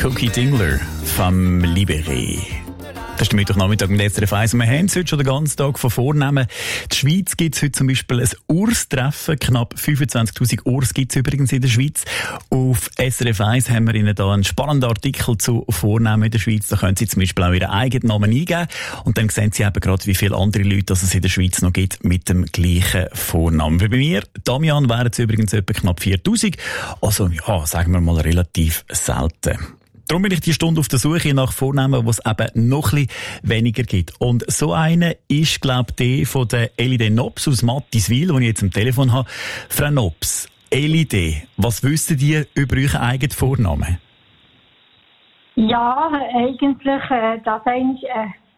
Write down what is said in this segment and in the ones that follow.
Cookie Dingler vom Libéré. Das ist der Mittwochnachmittag mit SRF 1 und wir haben es heute schon den ganzen Tag von vornehmen. In der Schweiz gibt es heute zum Beispiel ein Urs-Treffen. Knapp 25'000 Urs gibt es übrigens in der Schweiz. Auf SRF 1 haben wir Ihnen da einen spannenden Artikel zu Vornehmen in der Schweiz. Da können Sie zum Beispiel auch Ihren eigenen Namen eingeben. Und dann sehen Sie eben gerade, wie viele andere Leute es in der Schweiz noch gibt mit dem gleichen Vornamen. Wie bei mir, Damian, wären es übrigens etwa knapp 4'000. Also, ja, sagen wir mal relativ selten. Darum bin ich die Stunde auf der Suche nach Vornamen, die es eben noch ein bisschen weniger gibt. Und so eine ist, glaube ich, die von der Elide Nobs aus Mattiswil, die ich jetzt am Telefon habe. Frau Nobs, Elide, was wissen ihr über euren eigenen Vornamen? Ja, eigentlich, dass eigentlich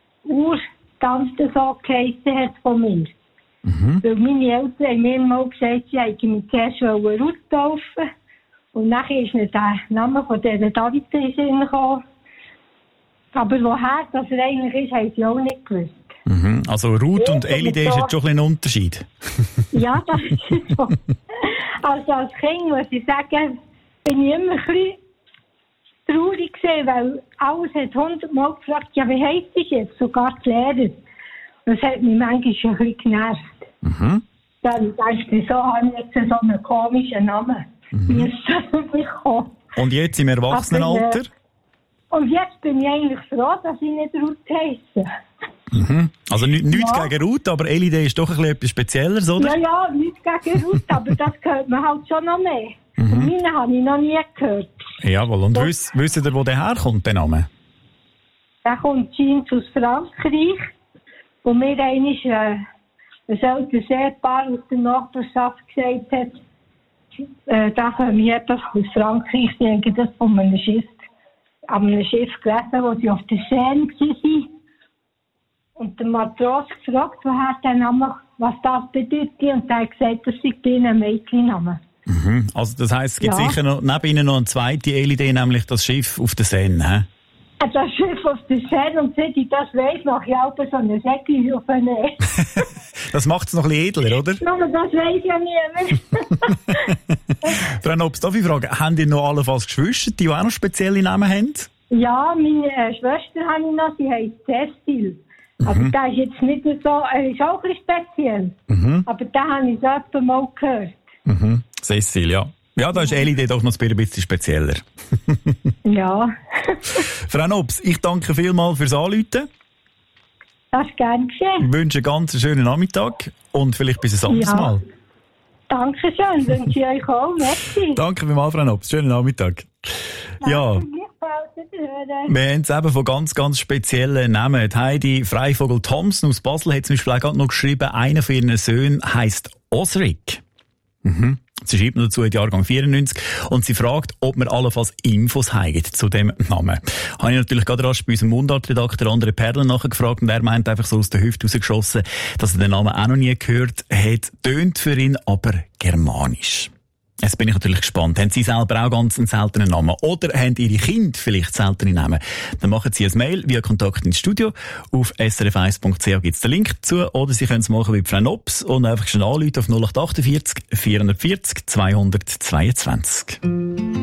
Urtante so geheissen hat von mir. Mhm. Weil meine Eltern haben mir mal gesagt, sie wollten mich zuerst Ruth taufen. Und nachher ist nicht der Name von dieser David in den Sinn gekommen. Aber woher das er eigentlich ist, haben sie auch nicht gewusst. Mhm. Also Ruth und Elide ist jetzt schon ein Unterschied. Ja, das ist so. Also als Kind, muss ich sagen, bin ich immer ein bisschen traurig gewesen, weil alles hat 100-mal gefragt, ja, wie heisst das jetzt? Sogar die Lehrer. Das hat mich manchmal schon ein bisschen genervt. Mhm. Dann dachte ich, wieso habe ich jetzt so einen komischen Namen? Mhm. Und jetzt im Erwachsenenalter? Und jetzt bin ich eigentlich froh, dass ich nicht Ruth heisse. Mhm. Also nichts gegen Ruth, aber Elide ist doch etwas Spezielleres, oder? Ja, nichts gegen Ruth, aber das hört man halt schon noch mehr. Mhm. Und meine habe ich noch nie gehört. Jawohl, und wisst ihr, wo der herkommt, der Name? Der kommt scheint aus Frankreich, wo mir einmal ein älteres Ehepaar aus der Nachbarschaft gesagt hat, da haben wir etwas aus Frankreich, ich denke, das von einem Schiff gelesen, wo sie auf der Seine waren. Und der Matros gefragt, woher der Name, was das bedeutet, und er hat gesagt, das sei ein Mädchenname. Mhm. Also das heisst, es gibt sicher noch, neben Ihnen noch eine zweite Elide, nämlich das Schiff auf der Seine, hä? Das Schiff auf der Seine, und seit ich das weiss, mache ich auch so eine Säckchen auf eine Das macht es noch ein bisschen edler, oder? Ja, aber das weiss ja niemand. Frau Nobs, darf ich fragen, haben ihr noch allenfalls Geschwister, die auch noch spezielle Namen haben? Ja, meine Schwester habe ich noch, sie heisst Cecil. Aber der ist jetzt nicht so, er ist auch ein bisschen speziell. Mhm. Aber den habe ich so mal gehört. Mhm. Cecil, ja. Ja, da ist Elide doch noch ein bisschen spezieller. Ja. Frau Nobs, ich danke vielmals fürs Anrufen. Das ist gern geschehen. Ich wünsche einen ganz schönen Nachmittag und vielleicht bis ein anderes Mal. Dankeschön, wünsche ich euch auch. Merci. Danke vielmals, Frau Nobs. Schönen Nachmittag. Ja. Wir haben es eben von ganz, ganz speziellen Namen. Heidi Freivogel-Thompson aus Basel hat zum Beispiel auch gerade noch geschrieben, einer von ihren Söhnen heisst Osric. Mhm. Sie schreibt noch dazu, Jahrgang 94, und sie fragt, ob wir allenfalls Infos haben zu dem Namen. Habe ich natürlich gerade rasch bei unserem Mundartredakteur André Perlen nachgefragt, und er meint einfach so aus der Hüfte rausgeschossen, dass er den Namen auch noch nie gehört hat. Tönt für ihn aber germanisch. Jetzt bin ich natürlich gespannt. Haben Sie selber auch ganz einen seltenen Namen? Oder haben Ihre Kinder vielleicht seltene Namen? Dann machen Sie ein Mail via Kontakt ins Studio. Auf srf1.ch gibt es den Link dazu. Oder Sie können es machen wie Frau Nobs und einfach schon anrufen auf 0848 440 222.